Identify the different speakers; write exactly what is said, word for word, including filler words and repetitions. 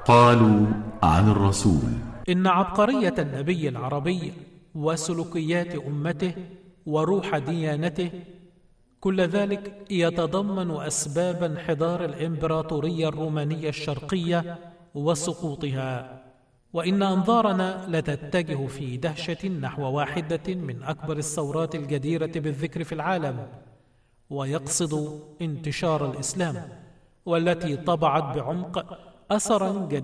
Speaker 1: قالوا عن الرسول:
Speaker 2: إن عبقرية النبي العربي وسلوكيات أمته وروح ديانته كل ذلك يتضمن أسباب انحدار الإمبراطورية الرومانية الشرقية وسقوطها، وإن أنظارنا لتتجه في دهشة نحو واحدة من أكبر الثورات الجديرة بالذكر في العالم، ويقصد انتشار الإسلام، والتي طبعت بعمق أثرا جديدا